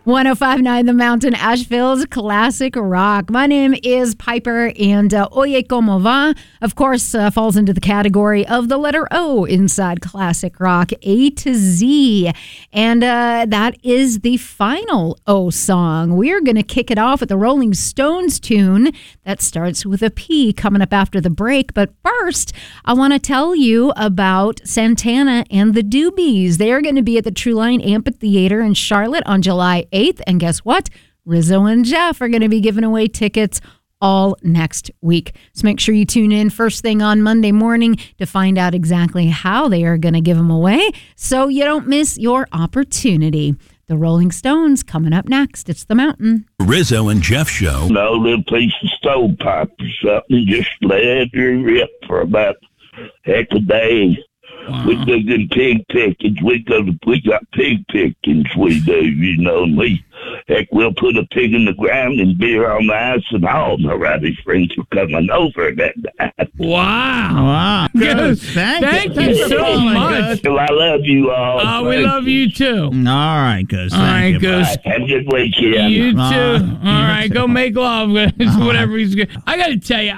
105.9 The Mountain, Asheville's classic rock. My name is Piper, and Oye Como Va, of course, falls into the category of the letter O inside classic rock, A to Z. And that is the final O song. We're going to kick it off with the Rolling Stones tune that starts with a P coming up after the break. But first, I want to tell you about Santana and the Doobies. They are going to be at the Trueline Amphitheater in Charlotte on July 8th. And guess what? Rizzo and Jeff are going to be giving away tickets all next week. So make sure you tune in first thing on Monday morning to find out exactly how they are going to give them away so you don't miss your opportunity. The Rolling Stones coming up next. It's The Mountain. Rizzo and Jeff Show. No little piece of stovepipe or something. Just let her rip for about heck a day. Wow. We do good pig pickings. We got pig pickings. We do, and we'll put a pig in the ground and beer on the ice, and all my rowdy friends are coming over that night. Wow. Good. Thank you so much. Well, I love you all. We love you too. All right, Gus. All right, Gus. Have a good weekend. You too. All right, go make love. Whatever he's good. I got to tell you,